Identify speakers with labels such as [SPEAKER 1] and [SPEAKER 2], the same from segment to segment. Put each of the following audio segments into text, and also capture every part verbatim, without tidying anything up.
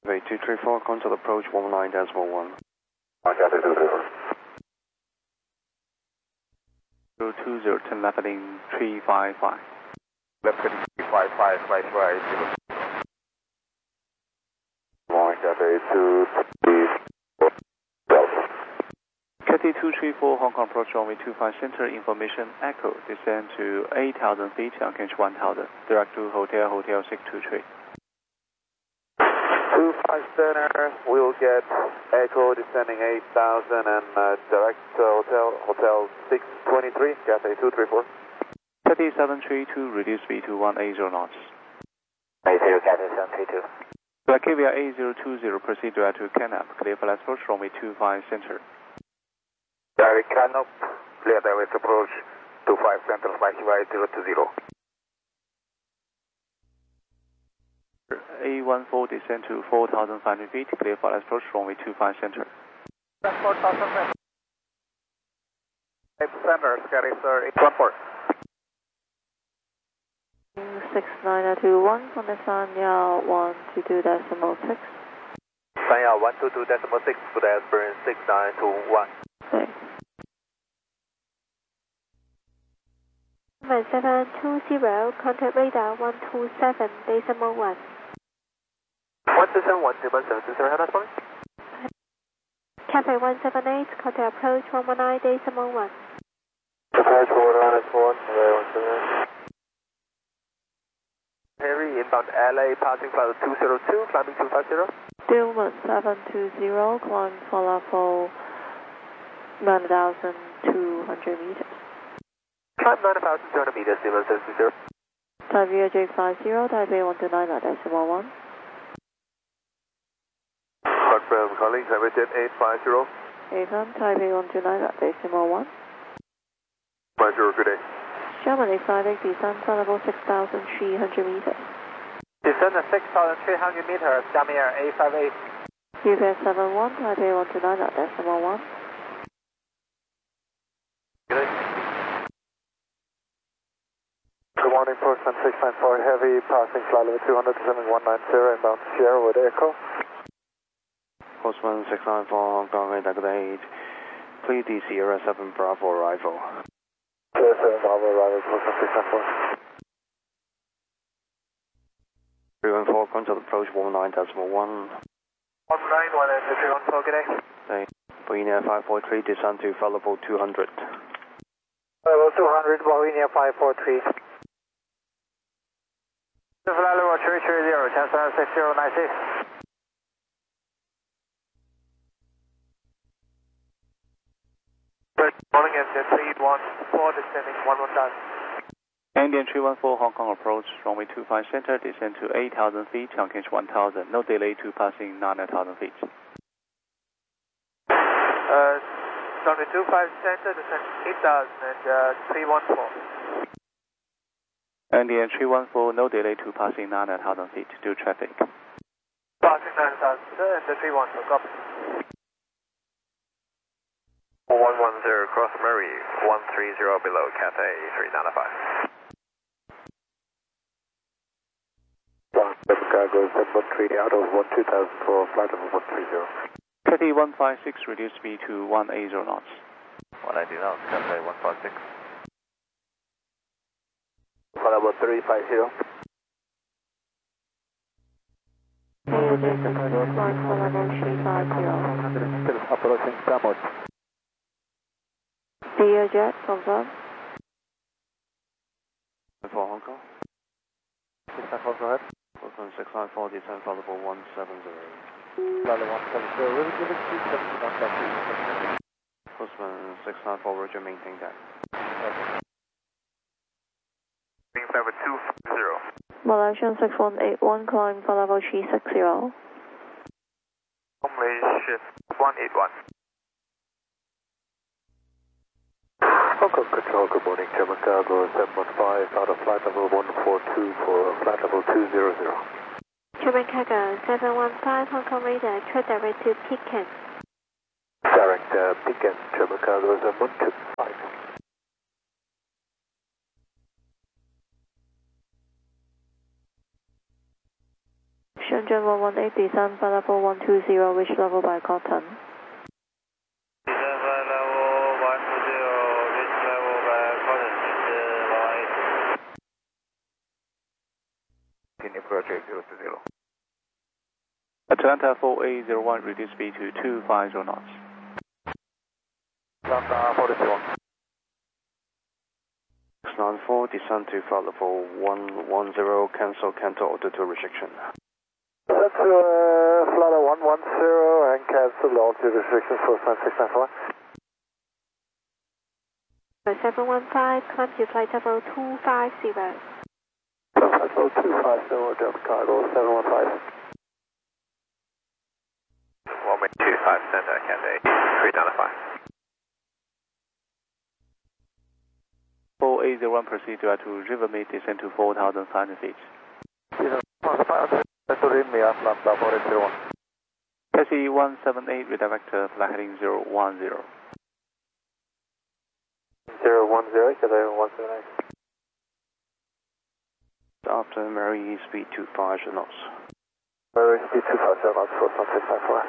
[SPEAKER 1] Wait, two three four, contact approach one nine decimal one.
[SPEAKER 2] Contact two three four.
[SPEAKER 1] zero two zero, ten left heading three five five.
[SPEAKER 2] Left heading three five five, right right. Morning, Cathay two three four.
[SPEAKER 1] Cathay two three four, Hong Kong approach runway two five center, information echo, descend to eight thousand feet, engage one thousand, direct to Hotel, Hotel six two three.
[SPEAKER 2] two five center, we'll get echo descending eight thousand and uh, direct to Hotel, Hotel six twenty-three, Cathay two three four.
[SPEAKER 1] Cathay seven three two, reduce speed to one eighty knots.
[SPEAKER 2] eight zero, Cathay seven three two.
[SPEAKER 1] Black Caviar eight zero two zero, proceed direct to Canap, clear for last approach runway two five center.
[SPEAKER 2] Direct Canop, clear direct approach two five center, flight eight zero two zero.
[SPEAKER 1] A one four, descend to four thousand five hundred feet, clear for last approach runway two five center.
[SPEAKER 2] four thousand feet. Center, Scotty, sir, eight one four.
[SPEAKER 3] six nine two one, on the Sanya one two two decimal six.
[SPEAKER 2] Sanya one two two decimal six, good Aspirin six nine two one.
[SPEAKER 3] Okay. seven two zero, contact radar one two seven decimal one.
[SPEAKER 2] one two seven one, Zero seven two seven, how much point?
[SPEAKER 3] Cathay one seven eight, contact approach one one nine decimal one.
[SPEAKER 2] Approach one one nine decimal one, one seven eight. Harry, inbound L A, passing flight two zero two, climbing two five zero.
[SPEAKER 3] Dillman seven two zero, climb for level nine thousand two hundred meters.
[SPEAKER 2] Climb nine thousand two hundred meters, Dillman seven two zero.
[SPEAKER 3] Taipei J five zero, Taipei one two nine decimal one.
[SPEAKER 2] Confirm, calling, Taipei Jet eight five zero.
[SPEAKER 3] Avon, Taipei one two nine decimal one.
[SPEAKER 2] five zero, good day.
[SPEAKER 3] Germany five eight, descend for level six thousand three hundred meters.
[SPEAKER 2] Descend at six thousand three hundred meters, Jamir eight five eight.
[SPEAKER 3] U P S seven one, Taipei one two nine decimal one.
[SPEAKER 2] Good day. Good morning, Postman six nine four, heavy, passing flight level two hundred, descending one nine zero, inbound Sierra with echo.
[SPEAKER 1] Postman six nine four, Hong Kong, contact eight. Please D Sierra seven Bravo arrival.
[SPEAKER 2] Sierra seven Bravo arrival, Postman six nine four.
[SPEAKER 1] three one four, contact approach one nine decimal one.
[SPEAKER 2] one nine one eight three one four, good day.
[SPEAKER 1] Okay. Bohemia five four three, descend to flight level two hundred.
[SPEAKER 2] Level two hundred, Bohemia five four three. Flight level three three zero, transfer six zero nine six. Good morning, engine three one four, descending one one thousand.
[SPEAKER 1] Indian three one four, Hong Kong approach, runway two five center, descend to eight thousand feet, engage one thousand, no delay to passing nine thousand feet.
[SPEAKER 2] Uh, runway two five center, descend eight thousand and uh, three one four.
[SPEAKER 1] Indian three one four, no delay to passing nine thousand feet, due traffic.
[SPEAKER 2] Passing nine thousand, sir, and the three one four, copy. one one zero, cross Murray, one three zero below, Cathay three nine five. Chicago seven three out of one two thousand for flight level one three zero.
[SPEAKER 1] Cathay one five six, reduce speed to one eighty knots.
[SPEAKER 2] one ninety knots, Cathay one five six. Flight level three five zero.
[SPEAKER 3] Climb for level three five zero.
[SPEAKER 2] Approaching Samut.
[SPEAKER 3] Dear Jet, confirm.
[SPEAKER 1] For Hong Kong.
[SPEAKER 2] six nine four, go ahead.
[SPEAKER 1] Postman six nine four, descend flight level one seven zero.
[SPEAKER 2] Flight level one seven zero, really good at two seven one seven.
[SPEAKER 1] Postman six nine four, Roger, maintain that.
[SPEAKER 2] Wing number two five zero.
[SPEAKER 3] Malaysian six one eight one, climb for level three six zero.
[SPEAKER 2] Malaysian one eight one. Hong Kong Control, good morning, German Cargo seven one five, out of flight level one four two for flight level two zero zero.
[SPEAKER 3] German Cargo seven one five, Hong Kong radar, track direct to Pekin.
[SPEAKER 2] Direct uh, Pekin, German Cargo seven one two five.
[SPEAKER 3] Shenzhen one one eight, descend flight level one two zero, reach level by Cotton.
[SPEAKER 4] Descend flight level one two zero, reach level by Cotton, Shenzhen one one eight.
[SPEAKER 2] Continue project zero two zero.
[SPEAKER 1] Atlanta four eight zero one, reduce speed to two five zero knots.
[SPEAKER 2] Atlanta four eight zero one.
[SPEAKER 5] six nine four, descend to flight level one one zero, cancel Canto altitude restriction.
[SPEAKER 2] That's uh, flight level one one zero and cancel altitude restrictions for flight six nine four.
[SPEAKER 3] seven one five, climb to flight level two five zero.
[SPEAKER 2] Flight level two five zero, Delta Cargo seven one five.
[SPEAKER 4] one two five center, Cathay three down to five.
[SPEAKER 1] four eight zero one, proceed direct to Rivermead, descend to four thousand five hundred feet. Taxi one seven eight, redirect to flight heading zero one zero.
[SPEAKER 2] zero one zero, Cathay one seven eight.
[SPEAKER 5] After Mary, speed two five knots.
[SPEAKER 2] Mary, speed two five zero knots for flight six nine four.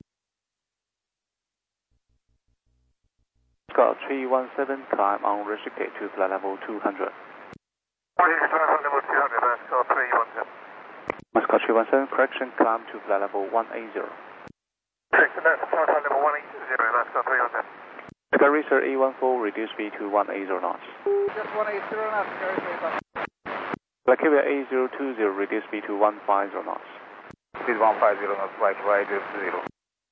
[SPEAKER 1] Scott three one seven, climb unrestricted to flight level two hundred.
[SPEAKER 2] level two hundred, that's Scott three one seven.
[SPEAKER 1] Scott three one seven, correction, climb to flight level one eight zero.
[SPEAKER 2] Correction, that's flight level one eight zero, that's Scott three one seven.
[SPEAKER 1] Quebec Research A one four, reduce speed to one eight zero knots.
[SPEAKER 2] Just one eight zero knots, Gary.
[SPEAKER 1] Blackavia A zero two zero, reduce speed to one five zero knots.
[SPEAKER 2] Speed one five zero knots, right, right, zero.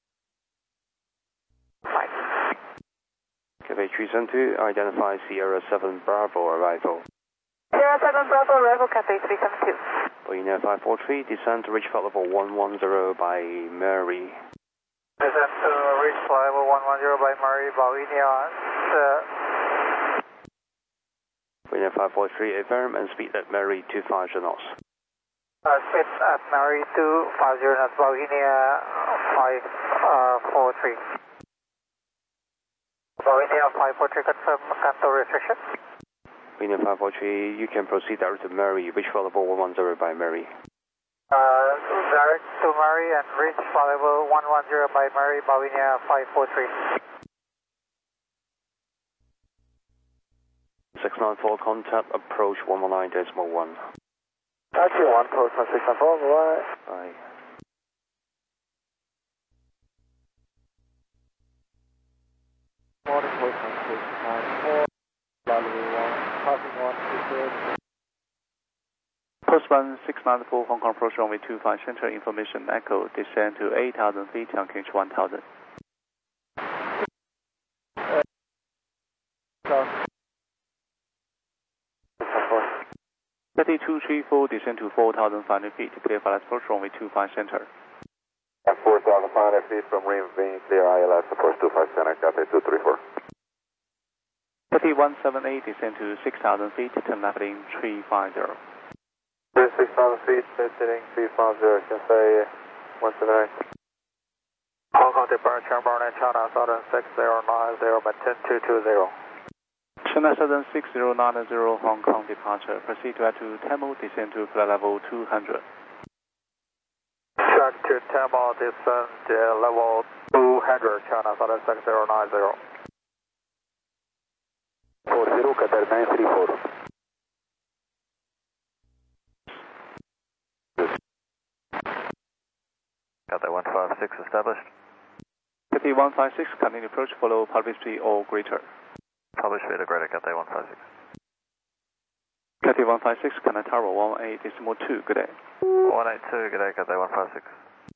[SPEAKER 5] Quebec three seven two, identify Sierra seven Bravo arrival.
[SPEAKER 3] Sierra seven Bravo arrival, Cathay three seven two.
[SPEAKER 5] Boeing five four three, descend to reach flight level one one zero by Mary.
[SPEAKER 2] Descend to reach flight level one one zero by Mary, Boeing
[SPEAKER 5] Boeing five four three, affirm and speed at Mary two five zero knots.
[SPEAKER 2] Uh, speed at Mary two five zero knots, Boeing five four three. Boeing five four three, confirm cancel restriction.
[SPEAKER 5] Boeing five four three, you can proceed direct to Mary, reach flight level one one zero by Mary.
[SPEAKER 2] Uh, direct to Mary and reach flight level one one zero by Mary, Boeing five four three.
[SPEAKER 5] six nine four, contact approach one one nine decimal one.
[SPEAKER 2] Taxi one, post one six nine four, bye.
[SPEAKER 5] Bye.
[SPEAKER 2] Morning, post one six nine four, Lally one, passing one two good.
[SPEAKER 1] Postman six nine four, Hong Kong approach runway two five, center information echo, descend to eight thousand feet, on K H one thousand. Thirty two three four, descend to four thousand five hundred feet, clear flight approach runway two five center.
[SPEAKER 2] At four thousand five hundred feet from Rim, clear I L S, approach two five center, Cathay two three four.
[SPEAKER 1] Thirty one seven eight, descend to six thousand feet, turn left heading three five zero.
[SPEAKER 2] six thousand feet, heading three five zero, Cathay one seven eight. Hong Kong departure, Berlin, China, Southern six zero nine zero, by ten two two zero.
[SPEAKER 1] China Southern six zero nine zero, Hong Kong departure. Proceed direct to Tamil, descend to flight level two hundred.
[SPEAKER 2] Track to Tamil, descend uh, level two hundred, China Southern six zero nine zero. four zero, Qatar nine three four.
[SPEAKER 4] Cathay one five six established.
[SPEAKER 1] Cathay one five six, continue approach, follow public speed or greater.
[SPEAKER 4] Published speed or greater, Cathay one five six.
[SPEAKER 1] Cathay one five six, Canada Tower one eight decimal two, good day.
[SPEAKER 4] one eight two, good day, Cathay one five six.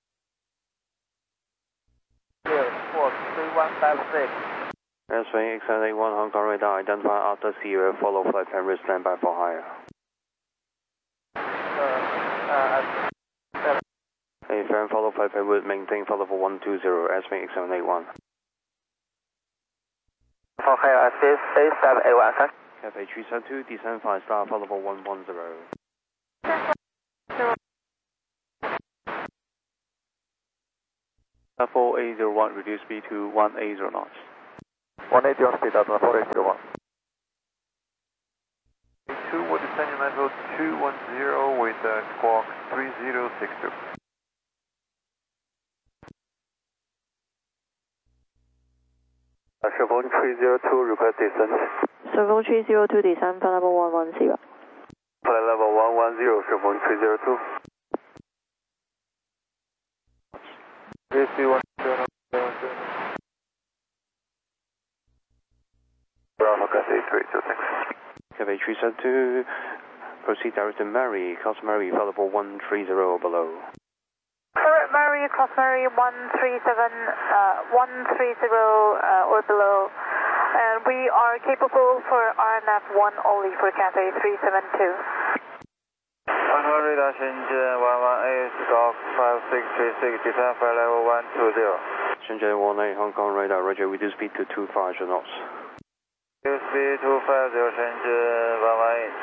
[SPEAKER 2] Clear, four three one five six.
[SPEAKER 5] Airswing X seven eight one, Hong Kong radar, identify after Sierra, follow flight camera, stand by for higher.
[SPEAKER 2] Uh, uh,
[SPEAKER 5] Affirm, follow flight camera, maintain flight level one two zero, Airswing X seven eight one.
[SPEAKER 2] Okay, assist A seven eight one, sir.
[SPEAKER 5] Cathay three seven two, descend five star, flight level one one zero.
[SPEAKER 1] four eight zero one, reduce speed to one eight zero knots.
[SPEAKER 2] one eighty on speed, that's four eight zero one.
[SPEAKER 4] two, what descending level two one zero with uh, squawk three zero six two.
[SPEAKER 2] Chevron three zero two, request descent.
[SPEAKER 3] Chevron three zero two descent, flight level one one zero.
[SPEAKER 2] Flight level one one zero, Chevron three zero two. V C one zero zero zero. Bravo, Cathay three two six.
[SPEAKER 5] Cathay three seven two, proceed direct to Mary, cross Mary, flight level one three zero below.
[SPEAKER 6] Correct, Mary, cross Mary one three seven, uh, one three zero uh, or below. And we are capable for R N F one only for Cathay three seven two.
[SPEAKER 4] Hong Kong radar Shenzhen one one eight, Golf five six three six, descend flight level one two zero.
[SPEAKER 5] Shenzhen one eight, Hong Kong radar, roger, reduce speed to two five knots.
[SPEAKER 4] Reduce speed two five zero, Shenzhen one one eight.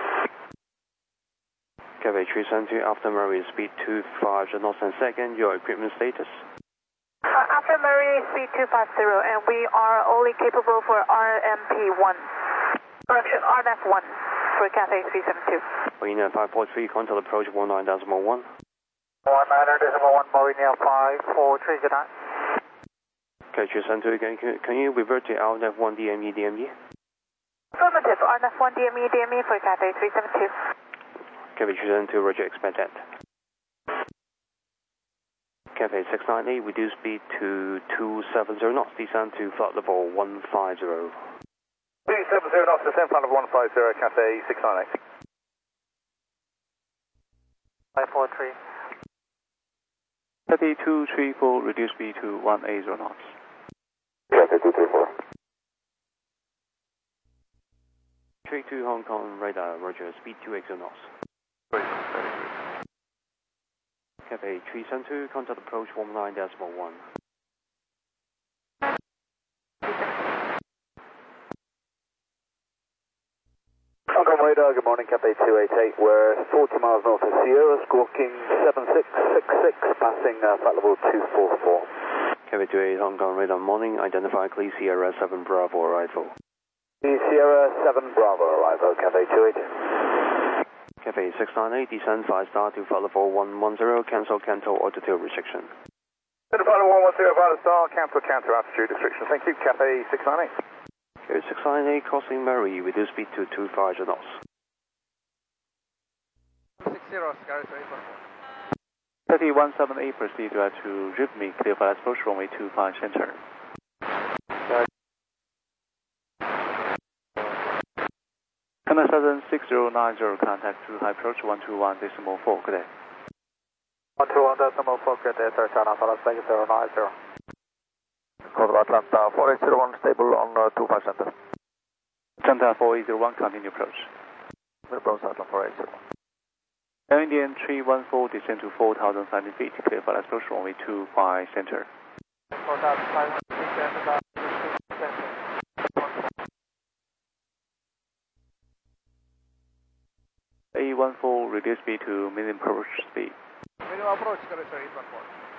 [SPEAKER 5] Cathay three seven two, after Mary, speed two five knots and second, your equipment status?
[SPEAKER 6] Uh, after Mary, speed two five zero, and we are only capable for R M P one. Correction, R N F one for Cathay three seven two.
[SPEAKER 5] Marina five four three, contact approach one nine decimal one.
[SPEAKER 2] one nine decimal one, Marina five four three zero nine.
[SPEAKER 5] Cathay three seven two, can, can you revert to R N F one D M E D M E?
[SPEAKER 6] Affirmative, R N F one D M E D M E for Cathay three seven two.
[SPEAKER 5] Cathay three seven two, roger, expect that. Cathay six nine eight, reduce speed to two seven zero knots, descend to flight level one five zero.
[SPEAKER 2] two seven zero knots, descend flight level one five zero, Cathay six nine eight. five four three.
[SPEAKER 1] Cathay two three four, reduce speed to one eight zero knots.
[SPEAKER 2] Cathay two three four.
[SPEAKER 5] three two Hong Kong radar, roger, speed two eight zero knots. Cathay three seven two, contact approach one nine decimal one.
[SPEAKER 2] Hong Kong radar, good morning, Cathay two eight eight. We're forty miles north of Sierra, squawking seven six six six, passing uh, flight level two four four.
[SPEAKER 5] Cathay two eight Hong Kong radar, morning, identify clear Sierra seven Bravo arrival.
[SPEAKER 2] Sierra seven Bravo arrival, Cathay two eight.
[SPEAKER 5] Cathay six nine eight, descend five star to flight level one one zero, cancel Canto altitude restriction.
[SPEAKER 2] Flight level one one zero, five star, cancel counter altitude restriction. Thank you, Cathay six nine eight.
[SPEAKER 5] Cathay six nine eight, crossing Mary, reduce speed to two five knots.
[SPEAKER 2] six zero, Sky three four.
[SPEAKER 1] Cathay one seven eight, proceed direct to Rhythmic, clear flight approach runway two five center. China Southern six zero nine zero, contact to high approach one two one decimal four, good day.
[SPEAKER 2] one two one decimal four, good day, sir, China Southern six zero nine zero. Code of Atlanta four eight zero one, stable on uh, two five center.
[SPEAKER 1] Atlanta four eight zero one, continue approach.
[SPEAKER 2] Melbourne Atlanta four eight zero one.
[SPEAKER 1] Air Indian three one four, descend to four thousand five hundred feet, clear flight approach runway two five center.
[SPEAKER 2] four thousand five hundred feet, center.
[SPEAKER 1] A one four, reduce speed to minimum approach speed.
[SPEAKER 2] Minimum approach, correct, sir, eight one four.